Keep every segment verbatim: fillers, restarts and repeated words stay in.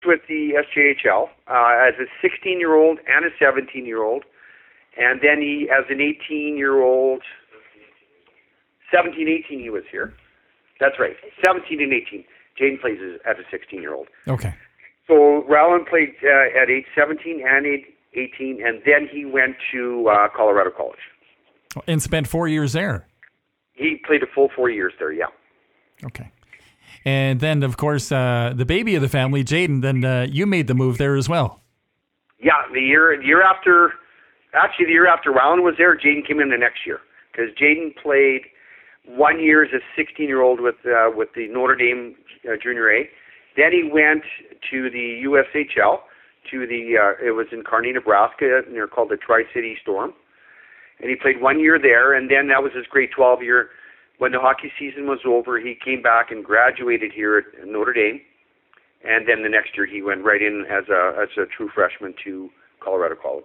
with the S J H L uh, as a sixteen-year-old and a seventeen-year-old, and then he, as an eighteen-year-old, seventeen, eighteen, he was here. That's right, seventeen and eighteen. Jayden plays as a sixteen-year-old. Okay. So Rowland played uh, at age seventeen and age eighteen, and then he went to uh, Colorado College. And spent four years there. He played a full four years there, yeah. Okay. And then, of course, uh, the baby of the family, Jayden, then uh, you made the move there as well. Yeah, the year the year after, actually the year after Rowland was there, Jayden came in the next year. Because Jayden played one year as a sixteen-year-old with uh, with the Notre Dame uh, Junior A. Then he went to the U S H L, to the, uh, it was in Kearney, Nebraska, and they're called the Tri-City Storm. And he played one year there, and then that was his grade twelve year. When the hockey season was over, he came back and graduated here at Notre Dame. And then the next year he went right in as a as a true freshman to Colorado College.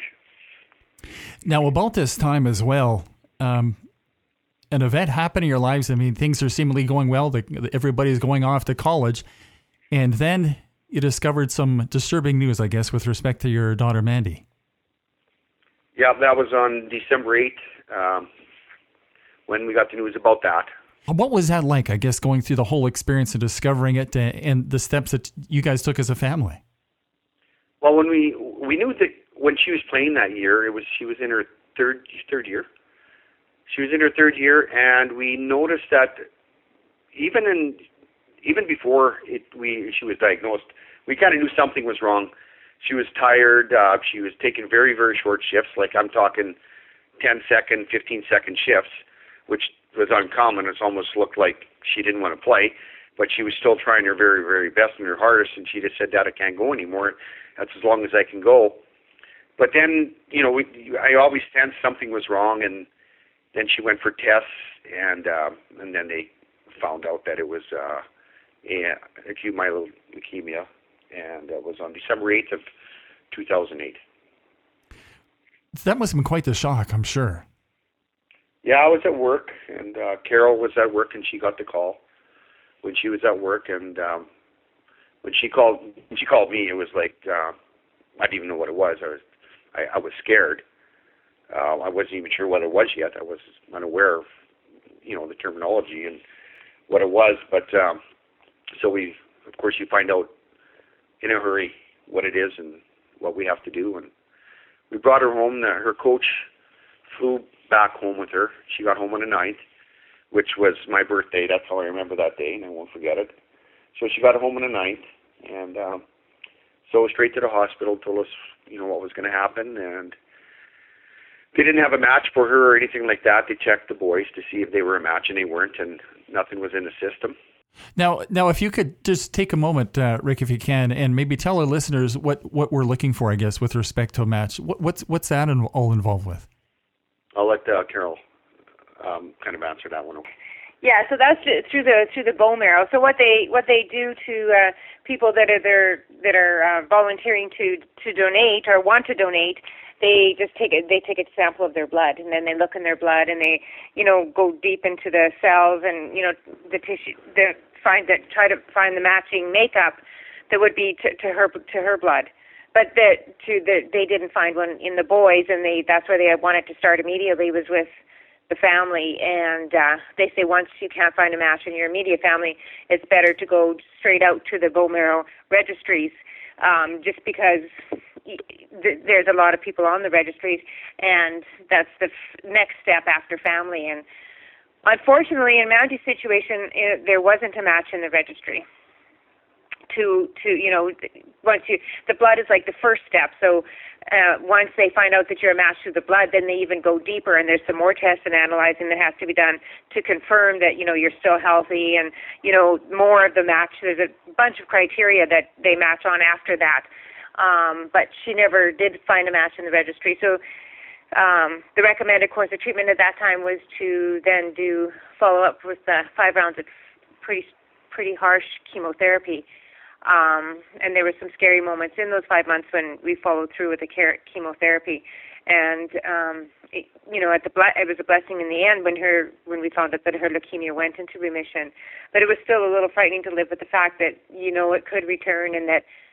Now, about this time as well, um, an event happened in your lives. I mean, things are seemingly going well. The, everybody's going off to college. And then you discovered some disturbing news, I guess, with respect to your daughter, Mandy. Yeah, that was on December eighth. Um, when we got the news about that. What was that like, I guess, going through the whole experience and discovering it and, and the steps that you guys took as a family? Well, when we we knew that when she was playing that year, it was she was in her third third year. She was in her third year, and we noticed that even in even before it, we she was diagnosed, we kind of knew something was wrong. She was tired. Uh, she was taking very very short shifts, like I'm talking ten second, fifteen second shifts, which was uncommon. It almost looked like she didn't want to play, but she was still trying her very, very best and her hardest, and she just said, Dad, I can't go anymore. That's as long as I can go. But then, you know, we, I always sensed something was wrong, and then she went for tests, and uh, and then they found out that it was uh, a, acute myeloid leukemia, and it was on December eighth of two thousand eight. That must have been quite the shock, I'm sure. Yeah, I was at work, and uh, Carol was at work, and she got the call when she was at work. And um, when she called, when she called me, it was like uh, I didn't even know what it was. I was, I, I was scared. Uh, I wasn't even sure what it was yet. I was unaware of, you know, the terminology and what it was. But um, so we, of course, you find out in a hurry what it is and what we have to do. And we brought her home. Uh, her coach flew back home with her. She got home on the ninth, which was my birthday. That's how I remember that day, and I won't forget it. So she got home on the ninth, and um, so straight to the hospital, told us, you know, what was going to happen, and they didn't have a match for her or anything like that. They checked the boys to see if they were a match, and they weren't, and nothing was in the system. Now, now, if you could just take a moment, uh, Rick, if you can, and maybe tell our listeners what, what we're looking for, I guess, with respect to a match. What, what's what's that in, all involved with? I'll let uh, Carol um, kind of answer that one. Yeah, so that's through the through the bone marrow. So what they what they do to uh, people that are there that are uh, volunteering to to donate or want to donate, they just take it. They take a sample of their blood, and then they look in their blood, and they you know go deep into the cells, and you know the tissue, the find that try to find the matching makeup that would be to, to her to her blood. But the, to the, they didn't find one in the boys, and they that's where they wanted to start immediately was with the family. And uh, they say once you can't find a match in your immediate family, it's better to go straight out to the bone marrow registries, um, just because th- there's a lot of people on the registries, and that's the f- next step after family. And unfortunately, in Mandy's situation, it, there wasn't a match in the registry. To, to you know, once you, the blood is like the first step. So uh, once they find out that you're a match through the blood, then they even go deeper, and there's some more tests and analyzing that has to be done to confirm that, you know, you're still healthy, and, you know, more of the match. There's a bunch of criteria that they match on after that. Um, but she never did find a match in the registry. So um, the recommended course of treatment at that time was to then do follow-up with uh, five rounds of pretty, pretty harsh chemotherapy. Um, and there were some scary moments in those five months when we followed through with the care, chemotherapy. And, um, it, you know, at the ble- it was a blessing in the end when her when we found out that her leukemia went into remission. But it was still a little frightening to live with the fact that, you know, it could return, and that